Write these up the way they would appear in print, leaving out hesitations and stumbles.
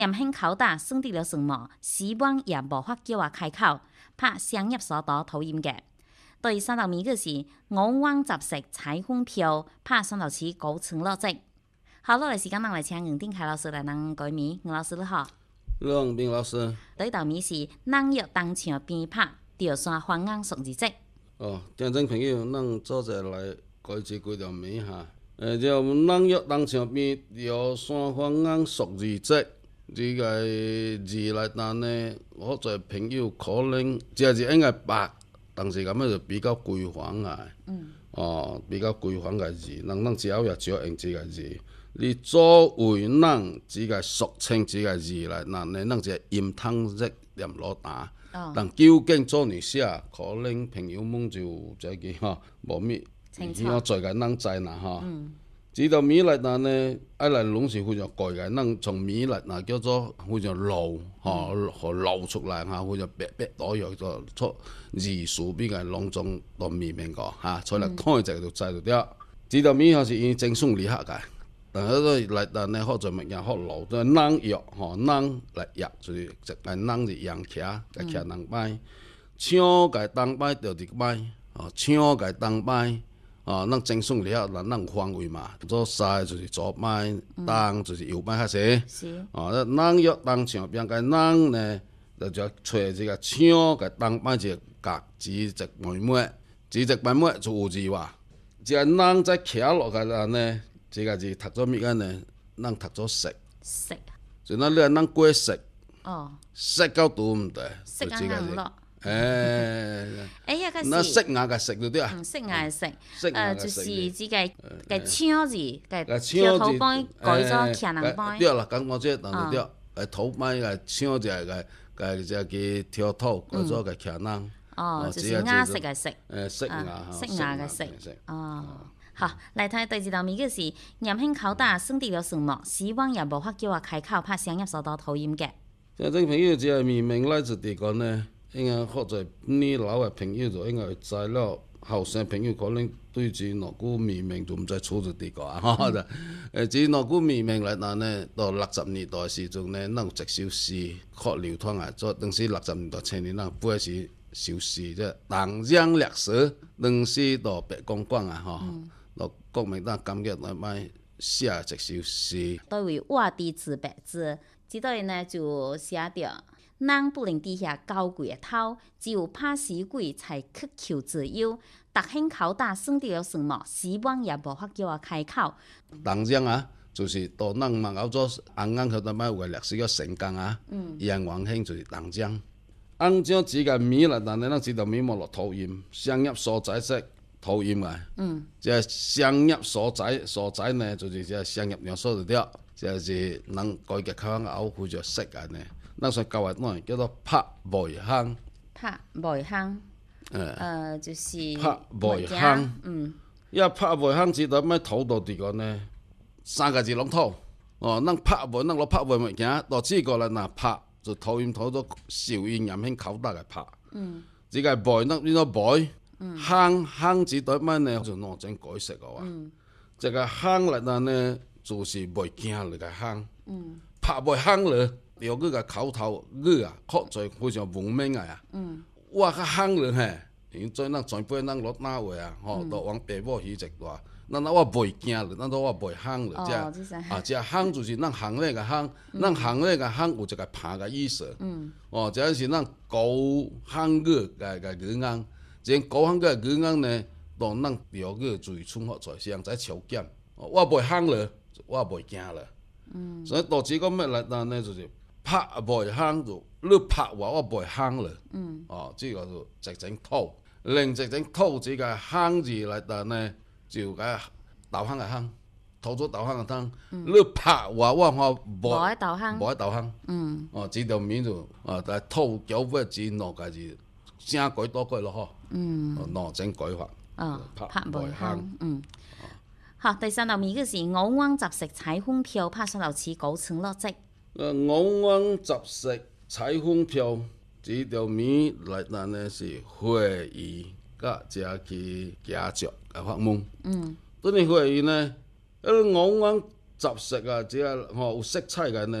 嚴慶口打勝得了什麼，希望也無法叫我開口，怕商業所多討厭嘅。對三道米嘅是我往集食彩虹票，怕三道市高層落職。好，落嚟時間，我嚟請吳定凱老師嚟能改米。吳老師你好。 梁斌老師。 對道米是能約當場邊拍，條山方硬屬字跡。 聽眾朋友，咱做者來改這幾條米哈。就能約當場邊條山方硬屬字跡。呢個字來講呢，我在朋友可能這字應該白，但是咁樣就比較規範嘅。比較規範嘅字，咱只要用用這個字。你作為咱這個俗稱這個字來講呢，咱就音湯式念落打。但究竟做哪些，可能朋友們就這個無咩，我最近咱知啦哈。知道米來嗱呢，一嚟攏是非常貴嘅，咱從米來嗱叫做非常漏，和漏出來嚇，非常白白多樣個出字數比較隆重到明明個嚇，所以嚟看就知道啲。知道米係是因正宗厲害嘅，但係都來嗱呢，好在物件好漏，都能藥嚇能來藥，就是一個能是羊騎，個騎能擺，槍個當擺就係擺，槍個當擺。咱正宗了，咱有方位嘛。做曬就是左擺，當就是右擺較濟。 是。 咱約當場邊個咱呢，就找這個槍個當擺一個格子一枚枚，一枚枚就有字話。這個咱再徛落來啦呢，這個字讀做咩個呢？咱讀做食。 食。 就咱咧，咱過食。食到肚唔得。 食啱啱落。 那食牙嘅食就對啊。 食牙嘅食，就是這個槍字，個條頭擺改咗騎能擺。 對啦，咁我即係當對，個頭擺個槍就係個隻個條頭改咗個騎能。 就是牙食嘅食。 食牙。 食牙嘅食。好，嚟睇第二道米嘅是嚴慶口打勝得了什麼，希望也無法叫我開口，怕商業所多討厭嘅。 聽眾朋友，這個明明來自地講呢？應該或者你老嘅朋友就應該知了，後生朋友可能對住嗰句明明就唔知錯咗啲個啊！至於嗰句明明嚟講呢，到60年代時陣呢，咱有一首詩學流傳啊，做當時60年代青年人背是首詩，即係東江歷史，當時到白公館啊，到國民黨感覺來買寫一首詩。 對為畫地自白字，這度呢就寫着。人不能低下高貴嘅頭，只有怕死鬼才渴求自由。特興口打勝得了什麼，希望也無法叫我開口。 東江啊，就是到咱嘛搞做紅江口度買有個歷史叫成江啊，楊王興就是東江。紅江只個米啦，但係咱知道米冇落土音，商業所在式土音啊。即係商業所在呢，就是即係商業場所就對，即係人改革開放後會就識嘅呢。咱所教嘅內叫做拍賣行。 拍賣行。就是拍賣行。一拍賣行只到咩土度地個呢？3個字攏土。咱拍賣，咱攞拍賣物件，到此個啦，嗱拍就土音土到韶音嚴慶口打嘅拍。這個賣，咱變咗賣。行只到咩呢？就攞整改食嘅話。這個行嚟講呢，就是賣件嚟嘅行。拍賣行咧。有嗰個口頭語啊，確在非常文明嘅啊。我較行咧嘿，因在咱全輩咱落哪位啊？到往爸母起直話，咱我賣件咧，咱都我賣行咧，即係行就是咱行咧個行，咱行咧個行有一個拍嘅意思。這是咱高行語嘅語言，這高行語嘅語言呢，當咱標語最充分在上在超檢。我賣行咧，我賣件咧。所以到此個咩嚟講呢？就是拍賣行就你拍話我賣行咧，這個就直整土，另直整土這個行字嚟講呢，就個豆行嘅行，土咗豆行嘅湯。你拍話我賣豆行， 賣豆行。這條面就但土腳尾字落個字，正改多改咯嗬。攞整改法。 拍賣行。好，第三道米嘅是我往集食彩虹票，拍三道市高層落職。 我往集食彩虹票，這條米來講呢是會議甲這去家族嘅發問。當然會議呢，我往集食啊，這有色彩嘅呢，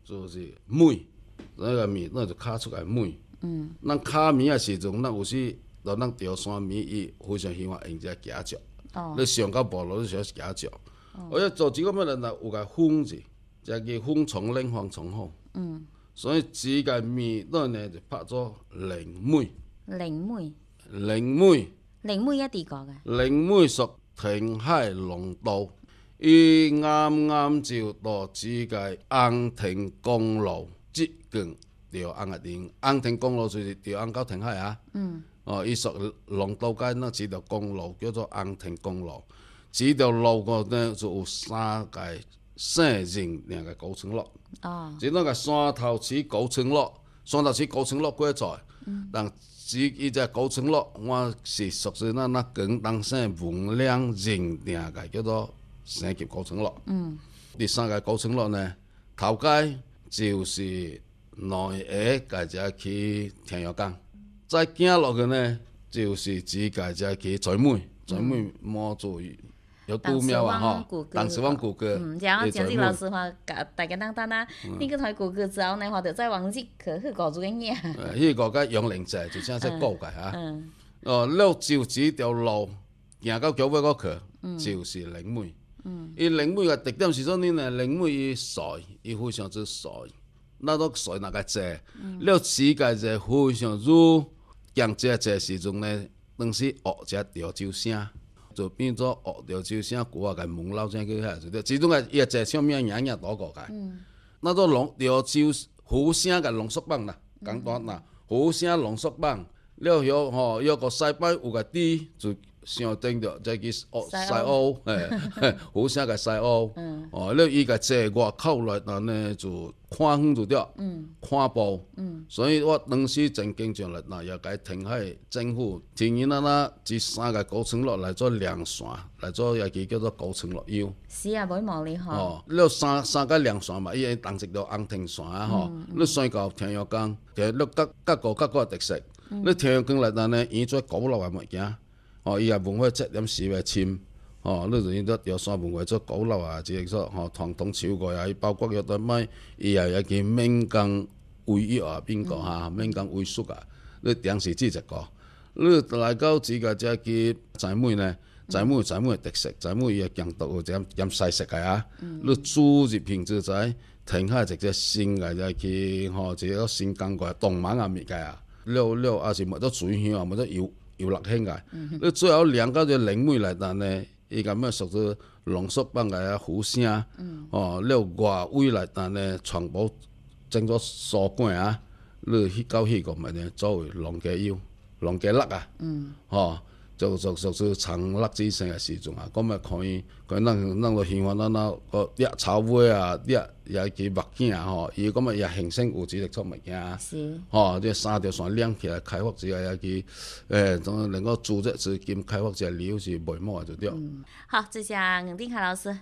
就是霉，那个米那就卡出来霉。咱卡米的时阵，咱有时就咱潮汕米，伊非常喜欢用这夹脚。你上到部落，你想夹脚。我要做这个物人呢，有个风字，即个风从冷，风从好。所以这个米咱呢就拍做灵梅。 靈梅， 靈梅， 靈梅一地個嘅。 靈梅屬填海龍道，伊啱啱就到這個安亭公路接近潮安嘅地，安亭公路就是潮安到填海啊。伊屬龍道街那這條公路叫做安亭公路，這條路個呢就有3個姓人兩個高層落。即那個山頭市高層落，山頭市高層落過在，但伊只高層落，我是屬於那廣東省文良人兩個叫做升級高層落。第3個高層落呢，頭街就是內下家去天佑港，再行落去呢就是只家去水妹摸住。有古廟啊，嗬，當時往古歌。 然後講啲老師話，大家等啦，呢個台古歌之後呢，我就再往日去搞住嘅嘢。 呢個嘅楊凌澤就真係高嘅嚇。了就這條路行到橋尾嗰去，就是靈梅。伊靈梅嘅特點是啥呢？靈梅伊水，伊非常之水，那個水那個濟，了時間就非常之強濟時陣呢，當時學隻潮州聲。就變咗學潮州聲古話嘅蒙老聲佢係，就始終係一隻上面樣多個嘅。那個潮州好聲嘅濃縮版啦，簡單啦，好聲濃縮版，了後有個西班有個啲就上頂咗，即係叫西歐，好聲嘅西歐。了伊個借外口來嗱呢就看遠就掉，看步。所以我當時真經常嚟嗱，又解停喺政府天然啦，這3個高層落嚟做兩線，嚟做一個叫做高層落腰。 是啊，冇毛利嗬。 了三個兩線嘛，伊當時叫安亭線啊嗬。你上到天佑港，其實你各個特色。你天佑港嚟嗱呢，伊做古老嘅物件。伊也文化節點時嘅簽，你就應該有山文化做古樓啊，即係說傳統超過啊，包括有對咩，伊又有件閩江煨玉啊，邊個嚇閩江煨粟啊，你當時只一個，你嚟到這個即係仔妹呢，仔妹嘅特色，仔妹伊強度點細食嘅啊，你煮入品質在停下直接新嘅即係即係新疆嘅動漫啊物嘅啊，了啊是冇得水香啊，冇得有辣香嘅，你最後兩個就靈梅嚟，但呢，伊咁樣屬於濃縮版嘅好聲，了外圍嚟，但呢全部整咗蔬果啊，你去到嗰個咪呢作為龍家腰、龍家辣啊，就屬於長辣之性嘅時陣啊，咁咪可以咱就希望咱個一炒粿啊，也幾物件啊，伊咁咪也形成有質力出物件啊，即3條線連起來開發之後也幾仲能夠組織資金開發隻料是袂冇就對。 好，謝謝吳定凱老師。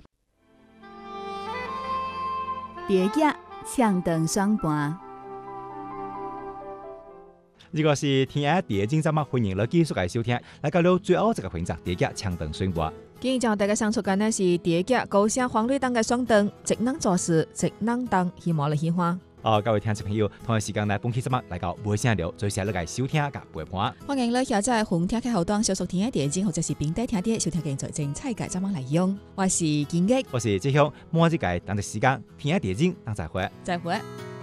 蝶仔唱長雙盤。 呢個是天涯蝶經節目，歡迎你繼續嚟收聽。嚟到了最後一個環節，蝶仔唱長雙盤。 今日將大家相處緊呢是蝶仔高聲黃綠燈嘅雙燈，職能做事，職能當，希望你喜歡。 各位聽眾朋友，同一時間嚟本期節目嚟到微信聊，最先嚟嚟收聽及陪伴。 歡迎你下載紅聽嘅後端，小屬天涯蝶經或者是平台聽啲收聽嘅最精彩嘅節目內容。我是建益， 我是志雄，末一屆當嘅時間，天涯蝶經，當再會。 再會。